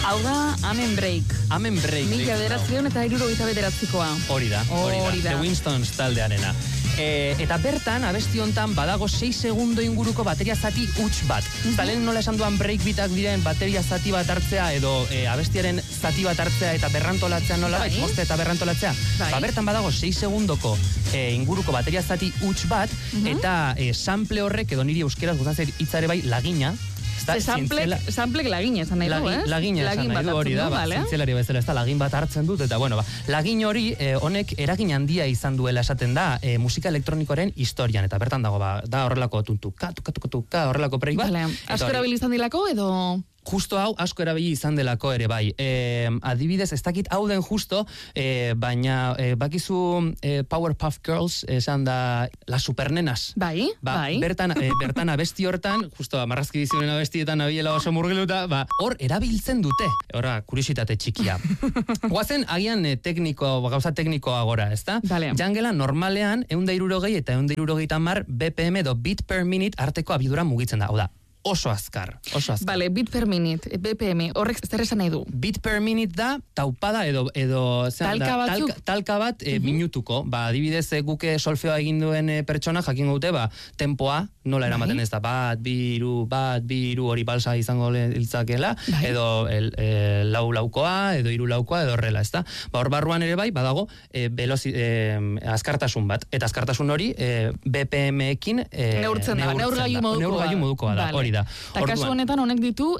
Hau da, Amen Break. Amen Break. Mila bederatzion eta 79koa. Hori da. The Winstons taldearena. Eta bertan, abesti hontan badago 6 segundo inguruko bateria zati huts bat. Zalen nola esan duan breakbeatak diren bateria zati bat hartzea edo abestiaren zati bat hartzea eta berrantolatzea nola bai, mozte eta berrantolatzea. Bertan badago 6 segundoko inguruko bateria zati huts bat eta sample horrek edo niri euskeraz gustatzen hitzare bai lagina. Samplek lagina esan nahi du, Lagina esan nahi du, hori da, zientzialari bezala, ez da, lagin bat hartzen dut, eta bueno, lagin hori honek eragin handia izan duela esaten da musika elektronikoaren historian, eta bertan dago, da horrelako tuntuka, horrelako preik bat. Asko erabili izan dilako, edo... Justo hau asko erabili izan delako ere bai. Adibidez, ez dakit hau den justo, baina bakizu Powerpuff Girls esan da La Supernenas. Bai. Bertan abesti hortan, justo marrazki bizionen abestietan abiela oso murgiluta, hor erabiltzen dute. Horra, kuriositate txikia. Guazen, agian gauza teknikoa gora, ez da? Jangela normalean 160 eta 160 BPM edo beat per minute arteko abidura mugitzen da. Hau da, oso azkar. Vale, beat per minute, BPM, horrek zer esan nahi du? Beat per minute da, taupada edo talka bat minutuko. Adibidez, guke solfeoa egin duen pertsona jakin dute, tempoa nola eramaten ez da, bat, biru, hori balsa izango hiltzakela, edo laukoa, edo irulaukoa, edo horrela, ez da. Hor barruan ere bai, badago, azkartasun bat. Eta azkartasun hori, BPM-ekin neurtzen da, neurgailu modukoa da, hori da. Eta kasu honetan honek ditu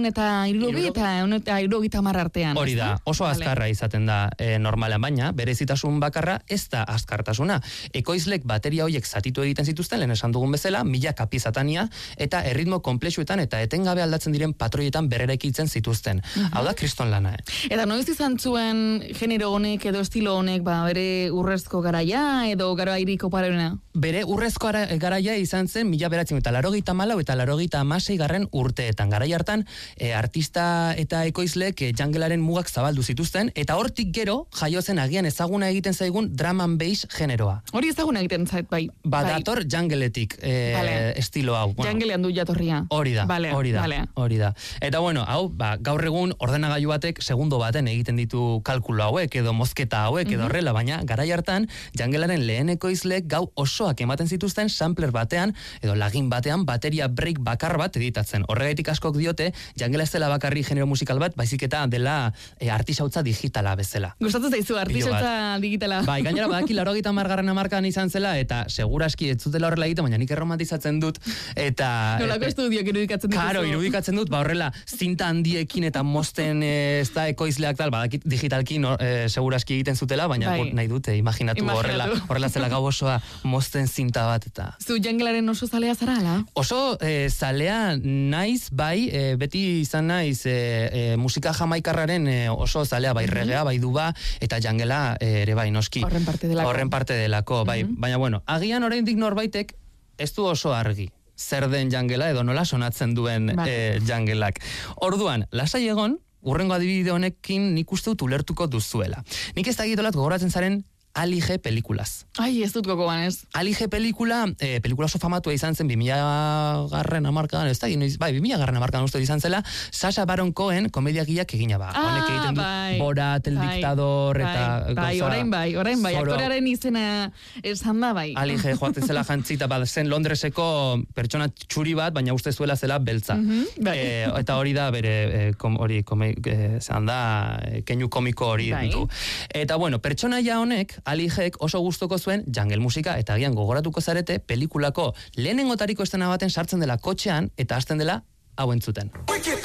160 eta 170 artean. Hori da, oso azkarra izaten da normalean, baina berezitasun bakarra ez da azkartasuna. Ekoizlek bateria horiek zatitu egiten zituzten, lehen esan dugun bezala, milaka piezatania eta erritmo konplexuetan eta etengabe aldatzen diren patroietan berreraikitzen zituzten. Hau da kriston lana. Eta noiz izan zuen genero honek edo estilo honek bere urrezko garaia edo garairiko pararena? Bere urrezko garaia izan zen 1984 eta 86 urteetan. Garai hartan, artista eta ekoizlek jangelaren mugak zabaldu zituzten, eta hortik gero, jaio zen agian ezaguna egiten zaigun drum and bass generoa. Hori ezaguna egiten zait, bai. Dator jangeletik estilo hau. Jangelean du jatorria. Hori da. Eta bueno, hau, gaur egun ordenagailu batek segundo baten egiten ditu kalkulo hauek, edo mozketa hauek, edo horrela, baina garai hartan, jangelaren lehen ekoizlek gau osoak ematen zituzten sampler batean, edo lagin batean, bateria break bakar bat editatzen. Horregaitik askok diote, jangela ez dela bakarri genero musikal bat, baizik eta dela artisautza digitala bezala. Gustatzen zaizu artisautza digitala. Bai, gainera badaki 80. hamarkadan izan zela, eta seguraski ez zutela horrela egiten, baina nik erromantizatzen dut, eta... Nolako estudioak irudikatzen dut. Karo, irudikatzen dut, horrela, zinta handiekin eta mozten ez da ekoizleak tal, badakit digitalki seguraski egiten zutela, baina nahi dute, imaginatu horrela zela gau osoa mozten zinta bat, eta... Zu jangelaren oso zalea zara, ala? Oso zalea naiz, bai, beti izan naiz musika jamaikarraren oso zalea, bai regea, bai duba, eta jangela ere bai noski. Horren parte delako, bai. Baina bueno, agian oraindik norbaitek ez du oso argi zer den jangela edo nola sonatzen duen jangelak. Orduan, lasai egon, urrengo adibide honekin nik uste dut ulertuko duzuela. Nik ez dakitolat gogoratzen zaren Ali G pelikulaz. Ai, ez dut gogoan ez. Ali G pelikula oso famatua izan zen 2000 hamarkadan, ez da, bai, 2000 hamarkadan uste izan zela, Sacha Baron Cohen komediagiak egina ba. Honek egiten du Borat, El Dictador, eta... Bai, orain bai, aktorearen izena esan da, bai. Ali G joaten zela jantzita, zen Londreseko pertsona txuri bat, baina uste zuela zela beltza. Eta hori da, bere, zan da, keinu komiko hori ditu. Eta bueno, pertsonaia honek, Ali Gek oso gustoko zuen jungle musika, eta agian gogoratuko zarete pelikulako lehenengotariko estena baten sartzen dela kotxean eta hasten dela hau entzuten.